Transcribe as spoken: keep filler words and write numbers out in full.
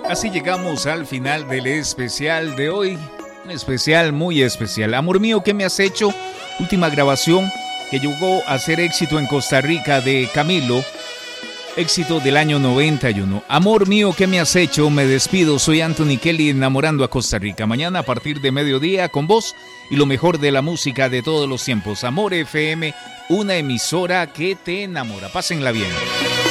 Así llegamos al final del especial de hoy. Un especial muy especial. Amor mío, ¿qué me has hecho? Última grabación que llegó a ser éxito en Costa Rica de Camilo. Éxito del año noventa y uno. Amor mío, ¿qué me has hecho? Me despido. Soy Anthony Kelly, enamorando a Costa Rica. Mañana a partir de mediodía con vos y lo mejor de la música de todos los tiempos. Amor F M, una emisora que te enamora. Pásenla bien.